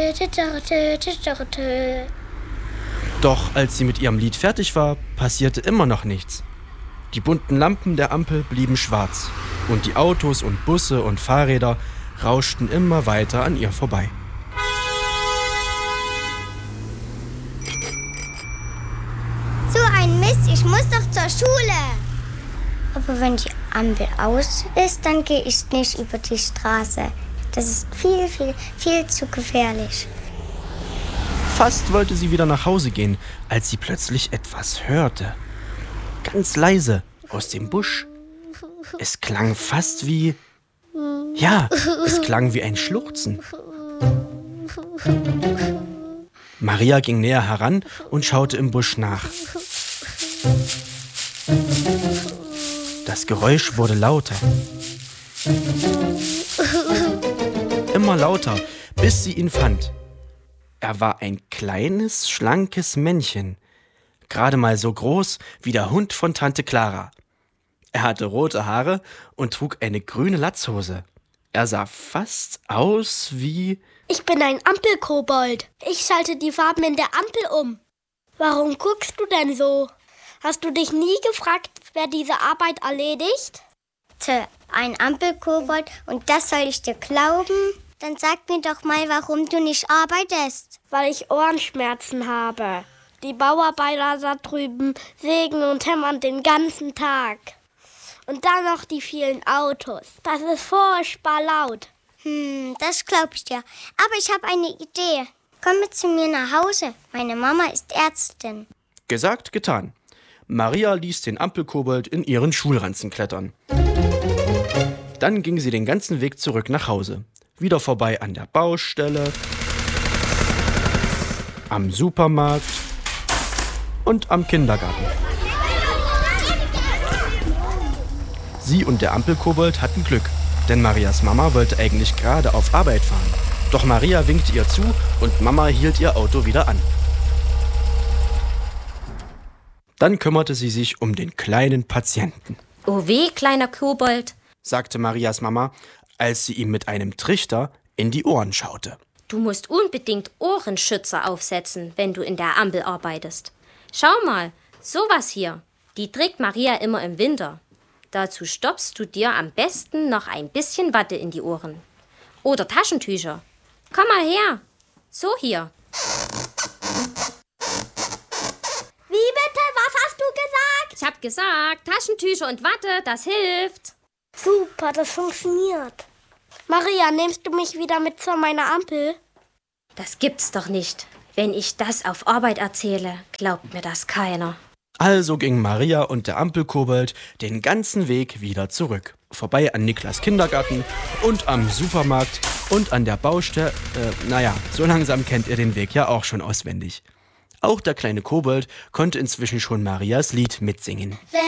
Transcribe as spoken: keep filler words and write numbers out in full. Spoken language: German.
Doch als sie mit ihrem Lied fertig war, passierte immer noch nichts. Die bunten Lampen der Ampel blieben schwarz und die Autos und Busse und Fahrräder rauschten immer weiter an ihr vorbei. So ein Mist, ich muss doch zur Schule. Aber wenn die Ampel aus ist, dann gehe ich nicht über die Straße. Das ist viel, viel, viel zu gefährlich. Fast wollte sie wieder nach Hause gehen, als sie plötzlich etwas hörte. Ganz leise aus dem Busch. Es klang fast wie... Ja, es klang wie ein Schluchzen. Maria ging näher heran und schaute im Busch nach. Das Geräusch wurde lauter. Immer lauter, bis sie ihn fand. Er war ein kleines, schlankes Männchen, gerade mal so groß wie der Hund von Tante Clara. Er hatte rote Haare und trug eine grüne Latzhose. Er sah fast aus wie... Ich bin ein Ampelkobold. Ich schalte die Farben in der Ampel um. Warum guckst du denn so? Hast du dich nie gefragt, wer diese Arbeit erledigt? Tja, ein Ampelkobold und das soll ich dir glauben? Dann sag mir doch mal, warum du nicht arbeitest. Weil ich Ohrenschmerzen habe. Die Bauarbeiter da drüben sägen und hämmern den ganzen Tag. Und dann noch die vielen Autos. Das ist furchtbar laut. Hm, das glaub ich dir. Aber ich habe eine Idee. Komm mit zu mir nach Hause. Meine Mama ist Ärztin. Gesagt, getan. Maria ließ den Ampelkobold in ihren Schulranzen klettern. Dann ging sie den ganzen Weg zurück nach Hause. Wieder vorbei an der Baustelle, am Supermarkt und am Kindergarten. Sie und der Ampelkobold hatten Glück, denn Marias Mama wollte eigentlich gerade auf Arbeit fahren. Doch Maria winkte ihr zu und Mama hielt ihr Auto wieder an. Dann kümmerte sie sich um den kleinen Patienten. Oh weh, kleiner Kobold, sagte Marias Mama, als sie ihm mit einem Trichter in die Ohren schaute. Du musst unbedingt Ohrenschützer aufsetzen, wenn du in der Ampel arbeitest. Schau mal, sowas hier, die trägt Maria immer im Winter. Dazu stopfst du dir am besten noch ein bisschen Watte in die Ohren. Oder Taschentücher. Komm mal her. So hier. Wie bitte? Was hast du gesagt? Ich hab gesagt, Taschentücher und Watte, das hilft. Super, das funktioniert. Maria, nimmst du mich wieder mit zu meiner Ampel? Das gibt's doch nicht. Wenn ich das auf Arbeit erzähle, glaubt mir das keiner. Also ging Maria und der Ampelkobold den ganzen Weg wieder zurück. Vorbei an Niklas Kindergarten und am Supermarkt und an der Baustelle. Äh, naja, so langsam kennt ihr den Weg ja auch schon auswendig. Auch der kleine Kobold konnte inzwischen schon Marias Lied mitsingen. Wenn